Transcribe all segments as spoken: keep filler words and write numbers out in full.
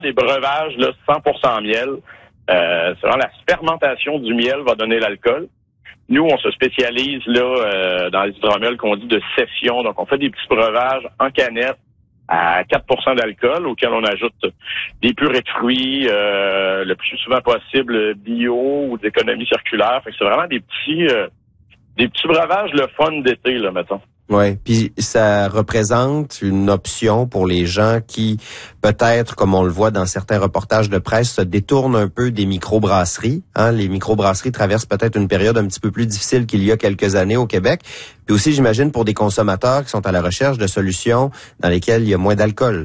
des breuvages là, cent pour cent miel. Euh, c'est vraiment la fermentation du miel va donner l'alcool. Nous, on se spécialise là euh, dans les hydromels qu'on dit de session. Donc, on fait des petits breuvages en canette à quatre pour cent d'alcool, auquel on ajoute des purées de fruits, euh, le plus souvent possible bio ou d'économie circulaire. Fait que c'est vraiment des petits euh, des petits breuvages le fun d'été, là, mettons. Oui, puis ça représente une option pour les gens qui, peut-être, comme on le voit dans certains reportages de presse, se détournent un peu des microbrasseries. Hein? Les microbrasseries traversent peut-être une période un petit peu plus difficile qu'il y a quelques années au Québec. Puis aussi, j'imagine, pour des consommateurs qui sont à la recherche de solutions dans lesquelles il y a moins d'alcool.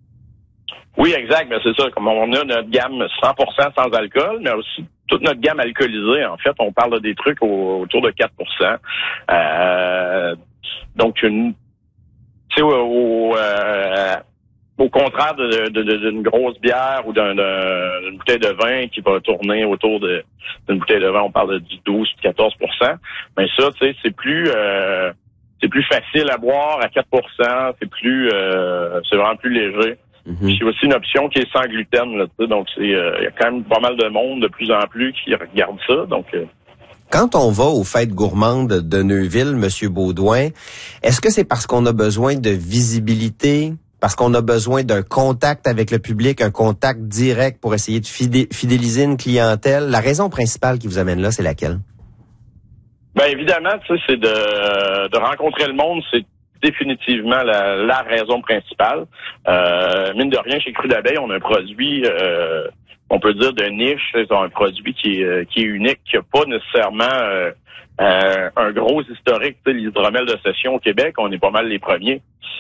Oui, exact. Mais c'est ça. Comme on a notre gamme cent pour cent sans alcool, mais aussi toute notre gamme alcoolisée. En fait, on parle des trucs au, autour de quatre pour cent. Euh, Donc, une, tu sais, au, au, euh, au contraire de, de, de, d'une grosse bière ou d'un, d'un, d'une bouteille de vin qui va tourner autour de, d'une bouteille de vin, on parle de du douze à quatorze pour cent. Mais ça, tu sais, c'est plus, euh, c'est plus facile à boire à quatre pour cent. C'est plus, euh, c'est vraiment plus léger. Mm-hmm. Puis c'est aussi une option qui est sans gluten, là, tu sais. Donc, c'est, il euh, y a quand même pas mal de monde de plus en plus qui regarde ça. Donc, euh, Quand on va aux fêtes gourmandes de Neuville, Monsieur Beaudoin, est-ce que c'est parce qu'on a besoin de visibilité, parce qu'on a besoin d'un contact avec le public, un contact direct pour essayer de fidé- fidéliser une clientèle? La raison principale qui vous amène là, c'est laquelle? Ben évidemment, tu sais, c'est de, de rencontrer le monde, c'est définitivement la, la raison principale. Euh, mine de rien, chez Cru d'Abeille, on a un produit... Euh, on peut dire de niche, c'est un produit qui est, euh, qui est unique, qui n'a pas nécessairement euh, euh, un gros historique. Tu sais, l'hydromel de session au Québec, on est pas mal les premiers.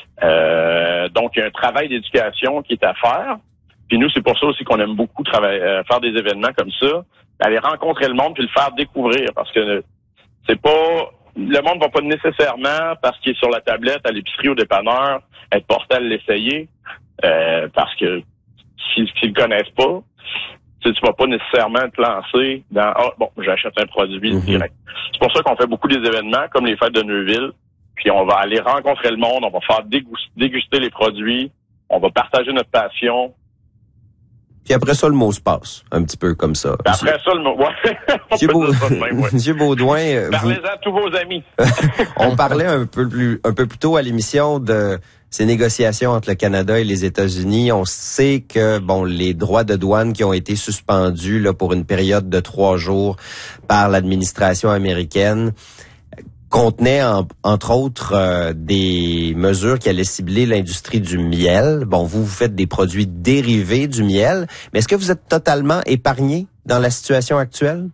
Euh, donc, il y a un travail d'éducation qui est à faire. Puis nous, c'est pour ça aussi qu'on aime beaucoup travailler, euh, faire des événements comme ça, aller rencontrer le monde puis le faire découvrir. Parce que c'est pas... Le monde va pas nécessairement, parce qu'il est sur la tablette, à l'épicerie, au dépanneur, être porté à l'essayer. Euh, parce que s'ils ne le connaissent pas, tu ne vas pas nécessairement te lancer dans « Ah, bon, j'achète un produit mm-hmm. direct ». C'est pour ça qu'on fait beaucoup des événements comme les fêtes de Neuville. Puis on va aller rencontrer le monde, on va faire déguster, déguster les produits, on va partager notre passion. Puis après ça, le mot se passe, un petit peu comme ça. Puis après ça, le mot... Ouais. Monsieur, Beau... même, ouais. Monsieur Beaudoin... Parlez-en vous... à tous vos amis. On parlait un peu plus un peu plus tôt à l'émission de ces négociations entre le Canada et les États-Unis. On sait que bon, les droits de douane qui ont été suspendus là pour une période de trois jours par l'administration américaine contenaient en, entre autres euh, des mesures qui allaient cibler l'industrie du miel. Bon, vous, vous faites des produits dérivés du miel, mais est-ce que vous êtes totalement épargné dans la situation actuelle?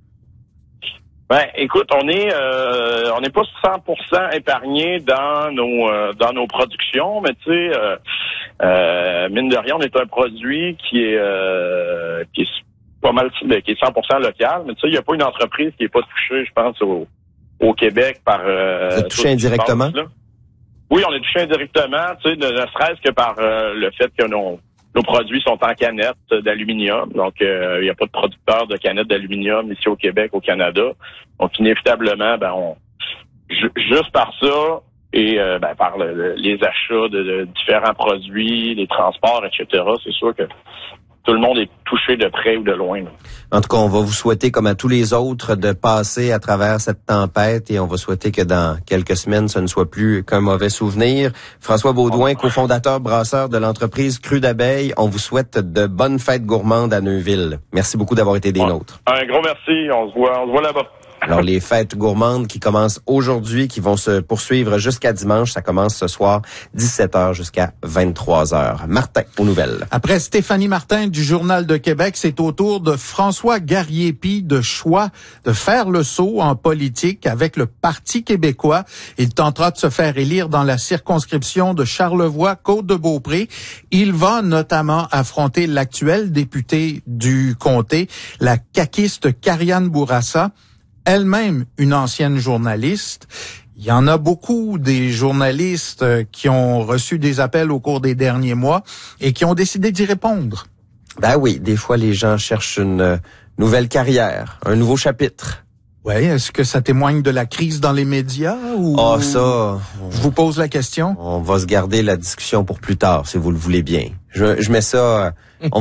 Ben, écoute, on est euh, on n'est pas cent pour cent épargné dans nos euh, dans nos productions, mais tu sais, euh, euh, mine de rien, on est un produit qui est euh, qui est pas mal qui est cent pour cent local, mais tu sais, il n'y a pas une entreprise qui est pas touchée, je pense, au au Québec par... Euh, Vous êtes touché indirectement? Passe, oui, on est touché indirectement, tu sais, ne, ne serait-ce que par euh, le fait que nos, nos produits sont en canettes d'aluminium. Donc, euh, il n'y a pas de producteur de canettes d'aluminium ici au Québec, au Canada. Donc, inévitablement, ben, on ju- juste par ça et euh, ben, par le, le, les achats de, de différents produits, les transports, et cetera, c'est sûr que tout le monde est touché de près ou de loin. Là. En tout cas, on va vous souhaiter, comme à tous les autres, de passer à travers cette tempête et on va souhaiter que dans quelques semaines, ce ne soit plus qu'un mauvais souvenir. François Beaudoin, cofondateur, brasseur de l'entreprise Cru d'Abeille, on vous souhaite de bonnes fêtes gourmandes à Neuville. Merci beaucoup d'avoir été des ouais. nôtres. Un gros merci. On se voit, on se voit là-bas. Alors, les fêtes gourmandes qui commencent aujourd'hui, qui vont se poursuivre jusqu'à dimanche, ça commence ce soir, dix-sept heures jusqu'à vingt-trois heures. Martin, aux nouvelles. Après Stéphanie Martin du Journal de Québec, c'est au tour de François Garriépi de choix de faire le saut en politique avec le Parti québécois. Il tentera de se faire élire dans la circonscription de Charlevoix-Côte-de-Beaupré. Il va notamment affronter l'actuelle députée du comté, la caquiste Kariane Bourassa, elle-même une ancienne journaliste. Il y en a beaucoup des journalistes qui ont reçu des appels au cours des derniers mois et qui ont décidé d'y répondre. Ben oui, des fois les gens cherchent une nouvelle carrière, un nouveau chapitre. Oui, est-ce que ça témoigne de la crise dans les médias ou... Ah, ça... Je vous pose la question. On va se garder la discussion pour plus tard, si vous le voulez bien. Je, je mets ça...